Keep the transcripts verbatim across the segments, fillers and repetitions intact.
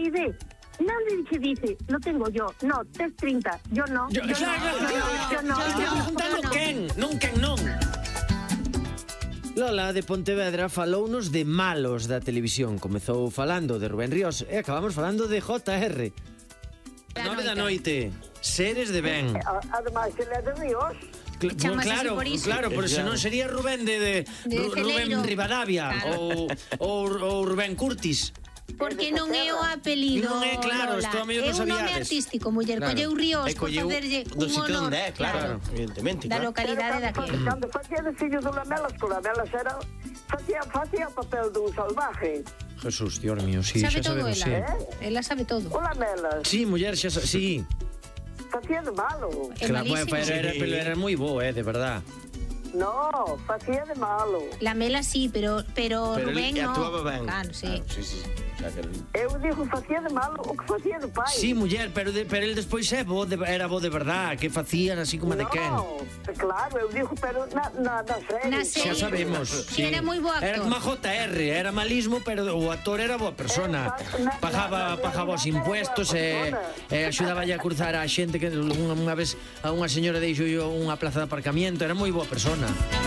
I D. Nadie se dice, lo tengo yo. No, tes trinta. Yo no. Yo, yo claro, no, claro, yo no. Estoy preguntando quen, non quen non. Lola de Pontevedra falounos de malos da televisión. Comezou falando de Rubén Ríos e acabamos falando de J R. Nove da noite. Seres de ben. Ademais, ele é de Ríos. Cl- Chamas así claro, por iso. claro, pero se non sería Rubén de, de, De Ru- Rubén Celeiro. Rivadavia Claro. ou, ou, ou Rubén Curtis. Porque non é o apelido, Non é, claro, Lola. isto a mellor É non un nome sabíades. artístico, muller. Claro. Colleu Ríos E por colleu facerlle do un sitio honor. onde é, claro, evidentemente, Da claro. localidade Pero daqui. cando, cando facía de fillo do Lamelas, que o Lamelas era... Facía, facía o papel dun salvaje. Jesús, Dios mío, sí, Sabe xa todo sabemos, ela. sí. Eh? Ela sabe todo. O Lamelas Sí, muller, xa sa- sí. facía de malo. É Claro, malísimo. bueno, pero era, pero era moi bo, eh, de verdad. No, facía de malo. La Mela sí, pero, pero, Pero Rubén ele no. actuaba ben. Claro, sí. Claro, sí, sí, sí. O sea, que el- Eu digo, facía de malo o que facía de pai. Sí, muller, pero, de, pero el despois é bo de, era bo de verdad, que facían así como de quen. No, claro, eu digo, pero na, na, na serie. Na Xa serie. sabemos. Sí, era moi bo actor. Era como a J R, era malismo, pero o actor era boa persona. Pagaba, pagaba os impuestos e, e axudaba a cruzar a xente que unha, unha vez a unha señora deixou unha plaza de aparcamiento, era moi boa persona.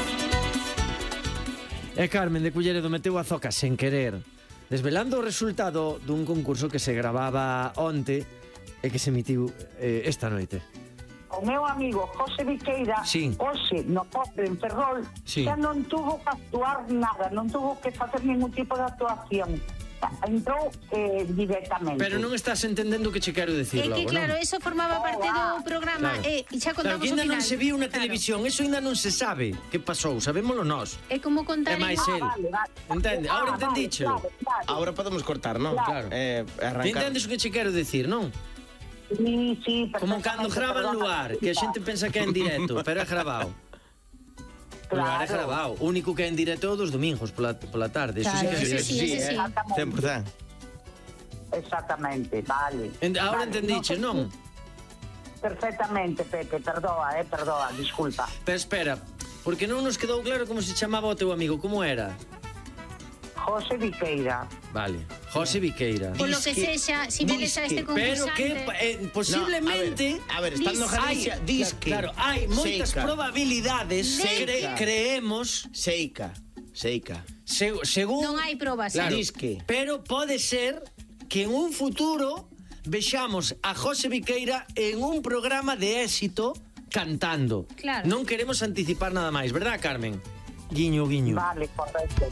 E Carmen de Culleredo meteu a zoca sen querer, desvelando o resultado dun concurso que se gravaba onte e que se emitiu eh, esta noite. O meu amigo José Viqueira, Sí. hoxe no postre en Ferrol, Sí. xa non tuvo que actuar nada, non tuvo que facer ningún tipo de actuación. Entrou eh, directamente. Pero non estás entendendo o que che quero decir É logo, que claro, non? eso formaba parte do programa. Claro. E xa Claro, contamos que o ainda final. non se viu na Claro. televisión, eso ainda non se sabe que pasou, sabémolo nós. É como contar É máis en... el. Vale, vale. Entende? Ahora Ah, entendíchelo. Vale, claro, claro. Ahora podemos cortar, non? Claro. Eh, Ti arrancar. entendes o que che quero decir, non? Sí, sí, Como cando perfectamente, graban perdona. luar, que a xente pensa que é en directo, pero é grabado. Luar é Claro. grabado. O único que é en directo é o dos domingos pola, pola tarde. Eso sí Claro, que ese é sí, ese sí. Exactamente. cen por cento. Exactamente, vale. En- Ahora Vale, entendiche, non? Perfectamente, Pepe, perdoa, eh, perdoa, disculpa. Pero espera, porque non nos quedou claro como se chamaba o teu amigo, como era? José Viqueira. Vale, José Viqueira. Por lo que Disque- sexa, si vedes a este disque, Pero concursante... que eh, posiblemente... No, a ver, a ver, estando dis- Galicia, hai- disque. Claro, hai moitas Seica. probabilidades, Seica. cre- creemos, Seica. Seica. se, según... Non hai probas, Claro, eh? Disque. pero pode ser que en un futuro vexamos a José Viqueira en un programa de éxito cantando. Claro. Non queremos anticipar nada máis, verdad, Carmen? Guiño, guiño. Vale, correcto.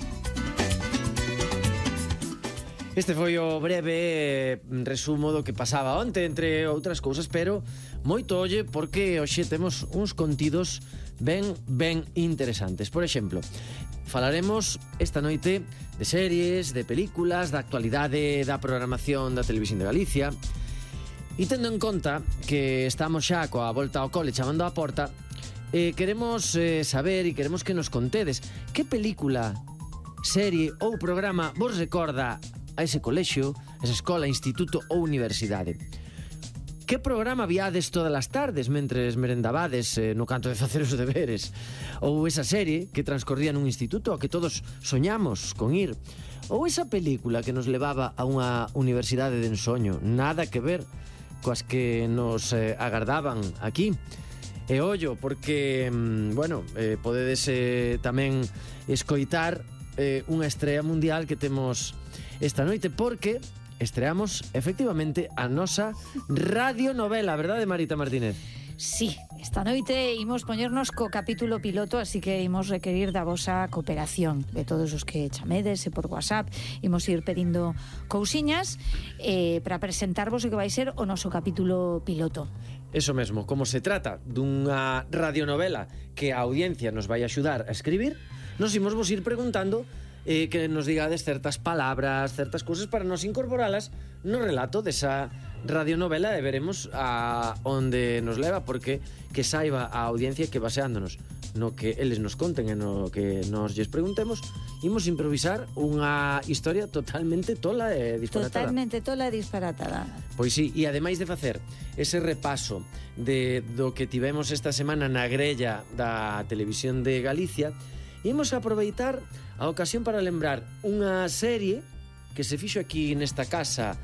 Este foi o breve eh, resumo do que pasaba onte, entre outras cousas, pero moito olle porque hoxe temos uns contidos ben, ben interesantes. Por exemplo, falaremos esta noite de series, de películas, da actualidade da programación da Televisión de Galicia. E tendo en conta que estamos xa coa volta ao cole chamando á porta, eh, queremos eh, saber e queremos que nos contedes que película, serie ou programa vos recorda a ese colexio, esa escola, instituto ou universidade. Que programa viades todas as tardes mentres merendabades eh, no canto de facer os deberes? Ou esa serie que transcorría nun instituto ao que todos soñamos con ir? Ou esa película que nos levaba a unha universidade de ensoño? Nada que ver coas que nos eh, agardaban aquí. E ollo, porque, mm, bueno, eh, podedes eh, tamén escoitar eh, unha estrela mundial que temos esta noite, porque estreamos efectivamente a nosa radionovela, verdade, Marita Martínez? Sí, esta noite imos poñernos co capítulo piloto, así que imos requerir da vosa cooperación, de todos os que chamedes e por WhatsApp, imos ir pedindo cousiñas eh, para presentarvos o que vai ser o noso capítulo piloto. Eso mesmo, como se trata dunha radionovela que a audiencia nos vai axudar a escribir, nos imos vos ir preguntando eh, que nos digades certas palabras, certas cousas para nos incorporalas no relato desa radionovela e veremos a onde nos leva, porque que saiba a audiencia que baseándonos no que eles nos conten e no que nos lles preguntemos, imos improvisar unha historia totalmente tola e disparatada. Totalmente tola e disparatada. Pois sí, e ademais de facer ese repaso de do que tivemos esta semana na grella da Televisión de Galicia, imos aproveitar a ocasión para lembrar unha serie que se fixo aquí nesta casa